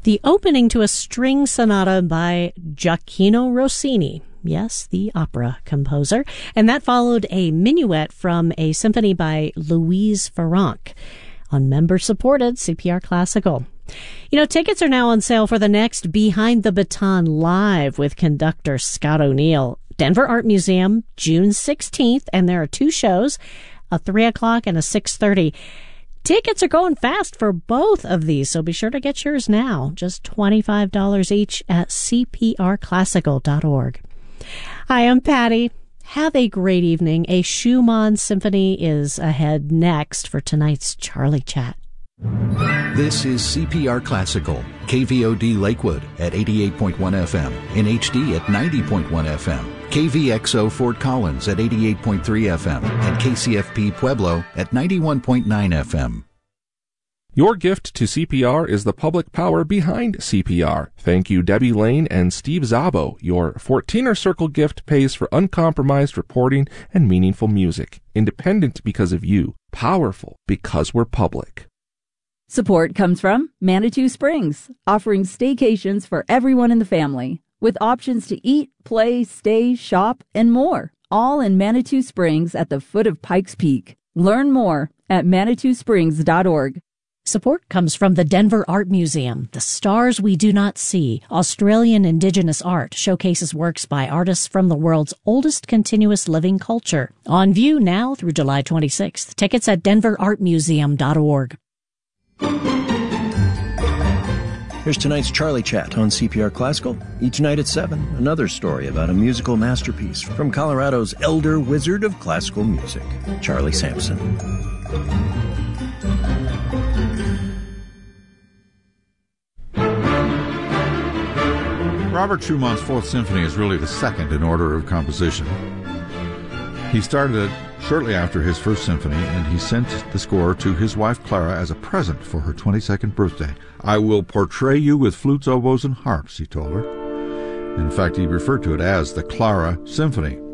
the opening to a string sonata by Gioacchino Rossini. Yes, the opera composer. And that followed a minuet from a symphony by Louise Farrenc on member-supported CPR Classical. You know, tickets are now on sale for the next Behind the Baton Live with conductor Scott O'Neill. Denver Art Museum, June 16th, and there are two shows, a 3 o'clock and a 6:30. Tickets are going fast for both of these, so be sure to get yours now. Just $25 each at cprclassical.org. Hi, I'm Patty. Have a great evening. A Schumann symphony is ahead next for tonight's Charlie Chat. This is CPR Classical, KVOD Lakewood at 88.1 FM, in HD at 90.1 FM, KVXO Fort Collins at 88.3 FM, and KCFP Pueblo at 91.9 FM. Your gift to CPR is the public power behind CPR. Thank you, Debbie Lane and Steve Zabo. Your 14er Circle gift pays for uncompromised reporting and meaningful music. Independent because of you. Powerful because we're public. Support comes from Manitou Springs, offering staycations for everyone in the family, with options to eat, play, stay, shop, and more, all in Manitou Springs at the foot of Pikes Peak. Learn more at ManitouSprings.org. Support comes from the Denver Art Museum. The Stars We Do Not See, Australian Indigenous art, showcases works by artists from the world's oldest continuous living culture. On view now through July 26th. Tickets at denverartmuseum.org. Here's tonight's Charlie Chat on CPR Classical. Each night at 7, another story about a musical masterpiece from Colorado's elder wizard of classical music, Charlie Sampson. Robert Schumann's Fourth Symphony is really the second in order of composition. He started it shortly after his first symphony, and he sent the score to his wife Clara as a present for her 22nd birthday. "I will portray you with flutes, oboes, and harps," he told her. In fact, he referred to it as the Clara Symphony.